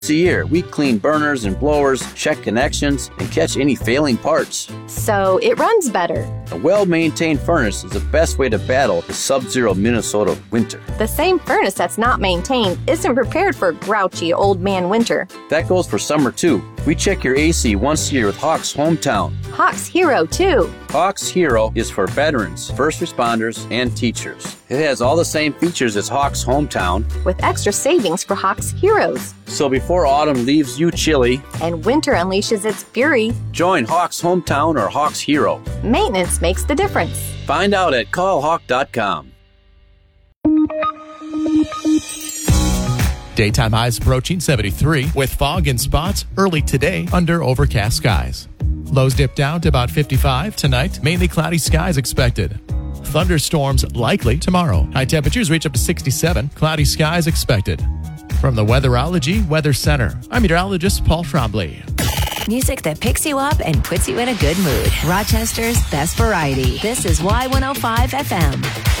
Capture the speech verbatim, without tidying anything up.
a year. We clean burners and blowers, check connections, and catch any failing parts. So it runs better. A well-maintained furnace is the best way to battle the sub-zero Minnesota winter. The same furnace that's not maintained isn't prepared for grouchy old man winter. That goes for summer too. We check your A C once a year with Hawks Hometown. Hawks Hero too. Hawks Hero is for veterans, first responders, and teachers. It has all the same features as Hawks Hometown, with extra savings for Hawks Heroes. So before autumn leaves you chilly and winter unleashes its fury, join Hawks Hometown or Hawks Hero. Maintenance makes the difference. Find out at call hawk dot com. Daytime highs approaching seventy-three with fog and spots early today under overcast skies. Lows dip down to about fifty-five tonight. Mainly cloudy skies expected. Thunderstorms likely tomorrow. High temperatures reach up to sixty-seven. Cloudy skies expected. From the Weatherology Weather Center, I'm meteorologist Paul Trombley. Music that picks you up and puts you in a good mood. Rochester's best variety. This is Y one oh five F M.